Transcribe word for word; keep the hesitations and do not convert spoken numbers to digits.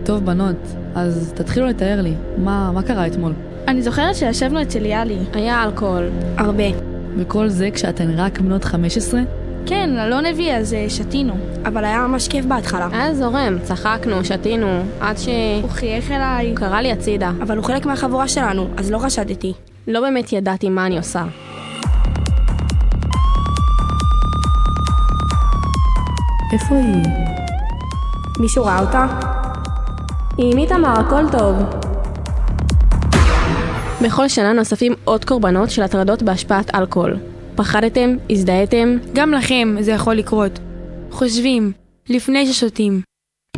טוב בנות, אז תתחילו לתאר לי, מה, מה קרה אתמול? אני זוכרת שישבנו אצל יאלי. היה אלכוהול. הרבה. וכל זה כשאתן רק בנות חמש עשרה? כן, אלון הביא, אז שתינו. אבל היה ממש כיף בהתחלה. היה זורם, צחקנו, שתינו, עד ש... הוא חייך אליי. הוא קרא לי הצידה. אבל הוא חלק מהחבורה שלנו, אז לא חשדתי. לא באמת ידעתי מה אני עושה. איפה היא? מישהו ראה אותה? היא עם איתמר, הכל טוב. בכל שנה נוספים עוד קורבנות של הטרדות בהשפעת אלכוהול. פחדתם? הזדהיתם? גם לכם זה יכול לקרות. חושבים, לפני ששותים.